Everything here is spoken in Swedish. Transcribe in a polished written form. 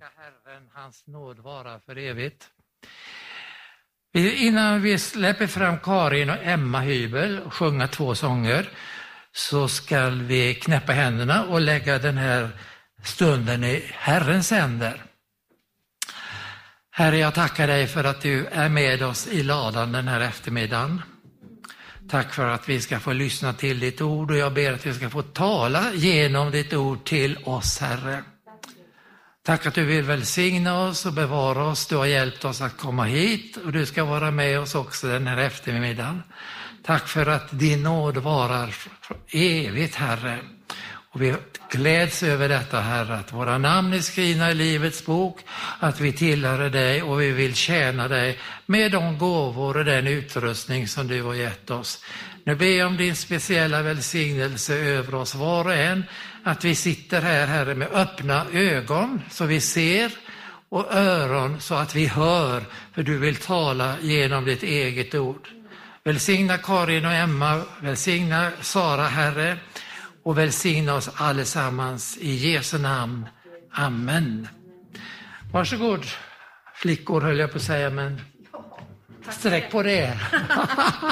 Herren, hans nåd vara för evigt. Innan vi släpper fram Karin och Emma Hybel och sjunga 2 sånger så ska vi knäppa händerna och lägga den här stunden i Herrens händer. Herre, jag tackar dig för att du är med oss i ladan den här eftermiddagen. Tack för att vi ska få lyssna till ditt ord och jag ber att vi ska få tala genom ditt ord till oss, Herre. Tack att du vill välsigna oss och bevara oss. Du har hjälpt oss att komma hit och du ska vara med oss också den här eftermiddagen. Tack för att din nåd varar evigt, Herre. Och vi gläds över detta, Herre, att våra namn är skrivna i livets bok, att vi tillhör dig och vi vill tjäna dig med de gåvor och den utrustning som du har gett oss. Nu ber jag om din speciella välsignelse över oss var och en, att vi sitter här, Herre, med öppna ögon så vi ser och öron så att vi hör, för du vill tala genom ditt eget ord. Välsigna Karin och Emma, välsigna Sara, Herre, och välsigna oss allesammans i Jesu namn. Amen. Varsågod, flickor höll jag på att säga, men sträck på det.